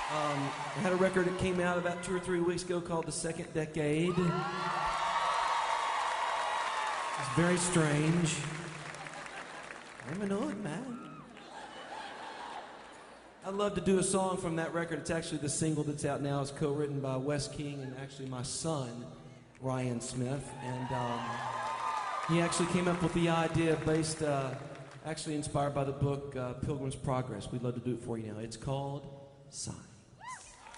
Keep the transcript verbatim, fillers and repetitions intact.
Um, I had a record that came out about two or three weeks ago called The Second Decade. It's very strange. I'm an old man. I'd love to do a song from that record. It's actually the single that's out now. It's co-written by Wes King and actually my son, Ryan Smith. And um, he actually came up with the idea based, uh, actually inspired by the book uh, Pilgrim's Progress. We'd love to do it for you now. It's called Sign.